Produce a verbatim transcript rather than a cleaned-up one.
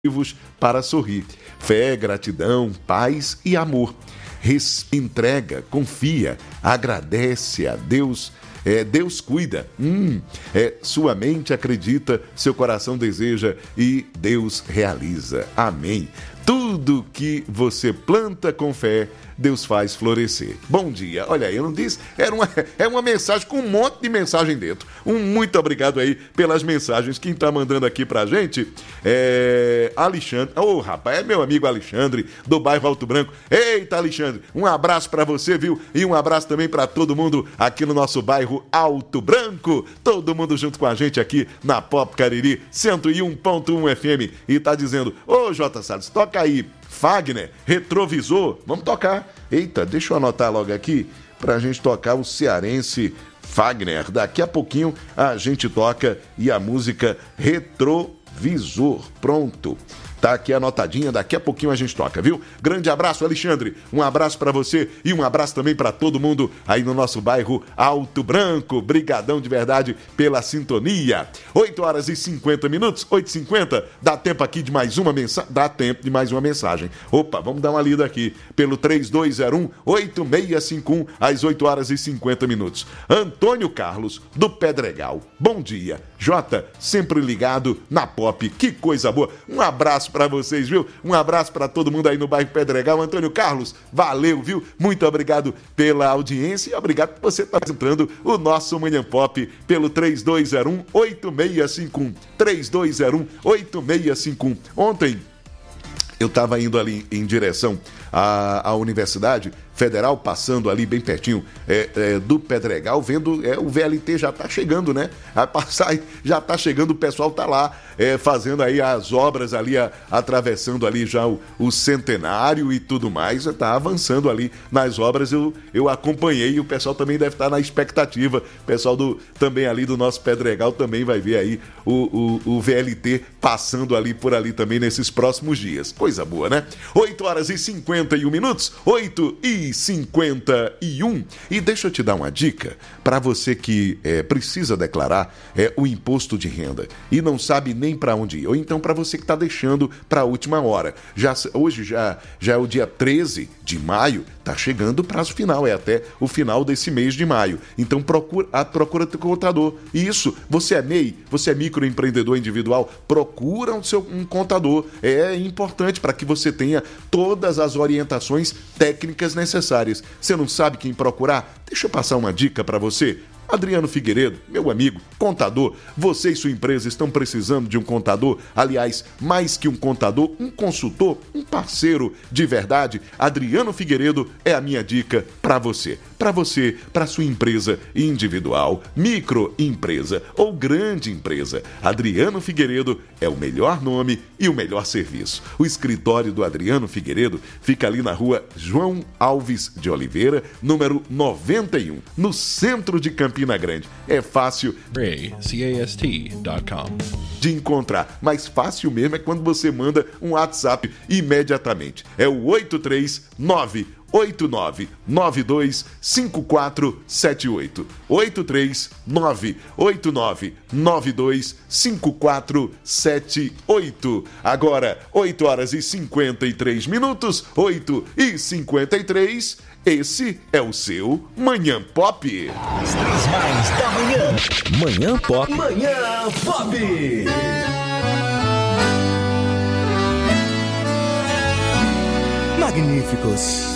motivos para sorrir. Fé, gratidão, paz e amor. Res... Entrega, confia, agradece a Deus. É, Deus cuida. Hum, é, sua mente acredita, seu coração deseja e Deus realiza. Amém. Tudo que você planta com fé, Deus faz florescer. Bom dia. Olha aí, eu não disse, era uma, é uma mensagem com um monte de mensagem dentro. Um muito obrigado aí pelas mensagens. Quem tá mandando aqui pra gente é Alexandre. Ô, oh, rapaz, é meu amigo Alexandre, do bairro Alto Branco. Eita, Alexandre, um abraço pra você, viu? E um abraço também pra todo mundo aqui no nosso bairro Alto Branco. Todo mundo junto com a gente aqui na Pop Cariri cento e um ponto um F M. E tá dizendo, ô, oh, J. Salles, toca aí. Fagner, Retrovisor, vamos tocar. Eita, deixa eu anotar logo aqui pra gente tocar o cearense Fagner. Daqui a pouquinho a gente toca e a música Retrovisor. Pronto. Tá aqui anotadinha, daqui a pouquinho a gente toca, viu? Grande abraço, Alexandre. Um abraço pra você e um abraço também pra todo mundo aí no nosso bairro Alto Branco. Brigadão de verdade pela sintonia. oito horas e cinquenta minutos, oito e cinquenta. Dá tempo aqui de mais uma mensagem? Dá tempo de mais uma mensagem. Opa, vamos dar uma lida aqui pelo três dois zero um, oito seis cinco um às oito horas e cinquenta minutos. Antônio Carlos, do Pedregal. Bom dia. Jota, sempre ligado na Pop. Que coisa boa. Um abraço para vocês, viu? Um abraço para todo mundo aí no bairro Pedregal. Antônio Carlos, valeu, viu? Muito obrigado pela audiência e obrigado por você estar entrando o nosso Manhã Pop pelo três dois zero um, oito seis cinco um. três dois zero um, oito seis cinco um. Ontem eu estava indo ali em direção à, à Universidade Federal, passando ali bem pertinho é, é, do Pedregal, vendo é, o V L T já está chegando, né? A passar, já está chegando, o pessoal está lá é, fazendo aí as obras ali, a, atravessando ali já o, o Centenário e tudo mais, está avançando ali nas obras. Eu, eu acompanhei e o pessoal também deve estar na expectativa. O pessoal do, também ali do nosso Pedregal também vai ver aí o, o, o V L T passando ali por ali também nesses próximos dias. Coisa boa, né? oito horas e cinquenta e um minutos, oito e cinquenta e um. E deixa eu te dar uma dica para você que é, precisa declarar é, o imposto de renda e não sabe nem para onde ir, ou então para você que está deixando para a última hora. Já, hoje já, já é o dia treze de maio, tá chegando o prazo final, é até o final desse mês de maio. Então procura, a, procura teu contador. E isso, você é M E I, você é microempreendedor individual, procura um, seu, um contador. É importante para que você tenha todas as orientações técnicas necessárias. Você não sabe quem procurar? Deixa eu passar uma dica para você. Adriano Figueiredo, meu amigo, contador, você e sua empresa estão precisando de um contador, aliás, mais que um contador, um consultor, um parceiro de verdade. Adriano Figueiredo é a minha dica para você. Para você, para sua empresa individual, microempresa ou grande empresa. Adriano Figueiredo é o melhor nome e o melhor serviço. O escritório do Adriano Figueiredo fica ali na rua João Alves de Oliveira, número noventa e um, no centro de Campina Grande. É fácil ray cast dot com de encontrar, mas fácil mesmo é quando você manda um WhatsApp imediatamente. É o oito três nove oito nove nove dois cinco quatro sete oito. oito três nove oito nove nove dois cinco quatro sete oito. Agora, oito horas e cinquenta e três minutos, oito e cinquenta e três. Esse é o seu Manhã Pop. As três mais da manhã. Manhã Pop. Manhã Pop. Magníficos.